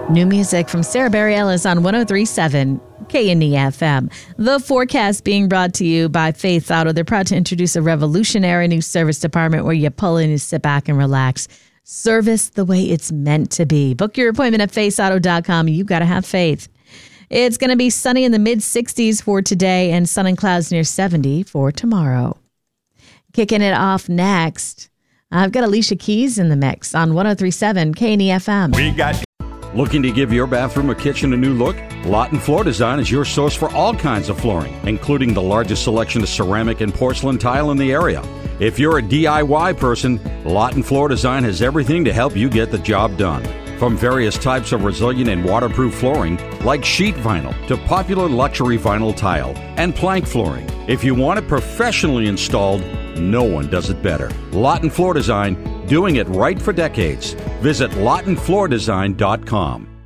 New music from Sarah Barry Ellis on 103.7 KNEFM. The forecast being brought to you by Faith Auto. They're proud to introduce a revolutionary new service department where you pull in and sit back and relax. Service the way it's meant to be. Book your appointment at faithauto.com. You've got to have faith. It's going to be sunny in the mid-60s for today and sun and clouds near 70 for tomorrow. Kicking it off next, I've got Alicia Keys in the mix on 103.7 KNEFM. Looking to give your bathroom or kitchen a new look? Lawton Floor Design is your source for all kinds of flooring, including the largest selection of ceramic and porcelain tile in the area. If you're a DIY person, Lawton Floor Design has everything to help you get the job done. From various types of resilient and waterproof flooring, like sheet vinyl, to popular luxury vinyl tile and plank flooring. If you want it professionally installed, no one does it better. Lawton Floor Design, doing it right for decades. Visit LawtonFloorDesign.com.